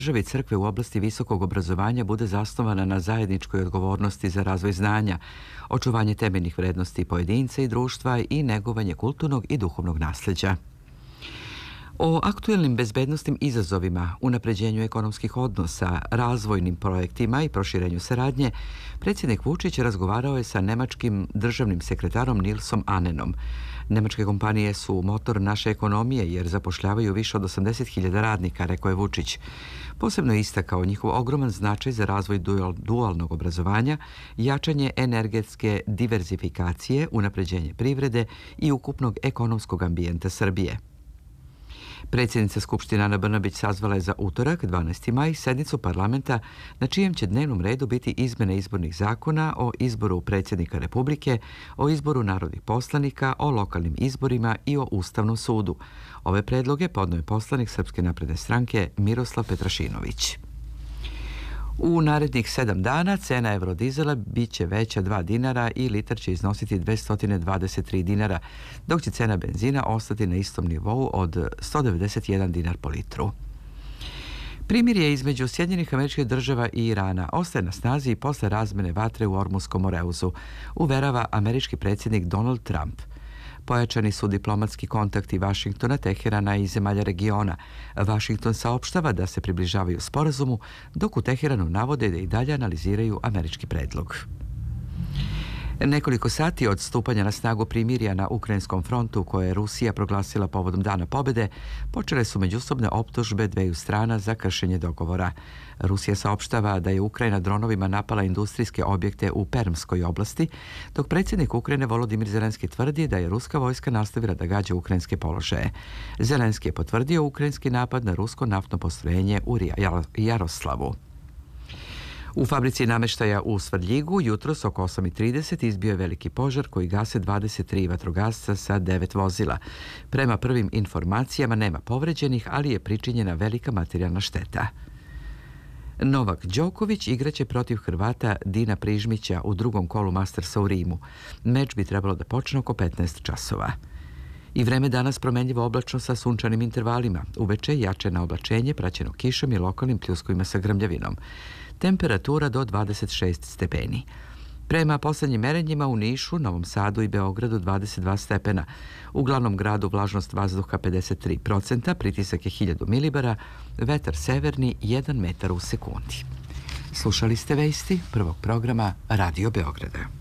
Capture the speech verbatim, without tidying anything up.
države crkve u oblasti visokog obrazovanja bude zasnovana na zajedničkoj odgovornosti za razvoj znanja, očuvanje temeljnih vrednosti pojedinca i društva i negovanje kulturnog i duhovnog nasleđa. O aktuelnim bezbednosnim izazovima, unapređenju ekonomskih odnosa, razvojnim projektima i proširenju saradnje, predsjednik Vučić razgovarao je sa nemačkim državnim sekretarom Nilsom Anenom. Nemačke kompanije su motor naše ekonomije jer zapošljavaju više od osamdeset hiljada radnika, rekao je Vučić. Posebno je istakao njihov ogroman značaj za razvoj dualnog obrazovanja, jačanje energetske diverzifikacije, unapređenje privrede i ukupnog ekonomskog ambijenta Srbije. Predsjednica Skupštine Ana Brnabić sazvala je za utorak, dvanaesti maj, sednicu parlamenta na čijem će dnevnom redu biti izmene izbornih zakona o izboru predsjednika Republike, o izboru narodnih poslanika, o lokalnim izborima i o Ustavnom sudu. Ove predloge podnio je poslanik Srpske napredne stranke Miroslav Petrašinović. U narednih sedam dana cena eurodizela bit će veća dva dinara i litar će iznositi dvesta dvadeset tri dinara, dok će cena benzina ostati na istom nivou od sto devedeset jedan dinar po litru. Primirje između Sjedinjenih Američkih Država i Irana ostaje na snazi i posle razmene vatre u Ormuskom moreuzu, uverava američki predsjednik Donald Trump. Pojačani su diplomatski kontakti Vašingtona, Teherana i zemalja regiona. Vašington saopštava da se približavaju sporazumu, dok u Teheranu navode da i dalje analiziraju američki predlog. Nekoliko sati od stupanja na snagu primirja na ukrajinskom frontu koje je Rusija proglasila povodom Dana pobjede, počele su međusobne optužbe dveju strana za kršenje dogovora. Rusija saopštava da je Ukrajina dronovima napala industrijske objekte u Permskoj oblasti, dok predsjednik Ukrajine Volodimir Zelenski tvrdi da je ruska vojska nastavila da gađa ukrajinske položaje. Zelenski je potvrdio ukrajinski napad na rusko naftno postrojenje u Jaroslavu. U fabrici namještaja u Svrljigu jutros oko osam i trideset izbio je veliki požar koji gase dvadeset tri vatrogasca sa devet vozila. Prema prvim informacijama nema povređenih, ali je pričinjena velika materijalna šteta. Novak Đoković igraće protiv Hrvata Dina Prižmića u drugom kolu Mastersa u Rimu. Meč bi trebalo da počne oko petnaest časova. I vreme danas promenljivo oblačno sa sunčanim intervalima. Uveče jače na oblačenje praćeno kišom i lokalnim pljuskovima sa grmljavinom. Temperatura do dvadeset šest stepeni. Prema poslednjim merenjima u Nišu, Novom Sadu i Beogradu dvadeset dva stepena. U glavnom gradu vlažnost vazduha pedeset tri procenta, pritisak je hiljadu milibara, vetar severni jedan metar u sekundi. Slušali ste vesti prvog programa Radio Beograda.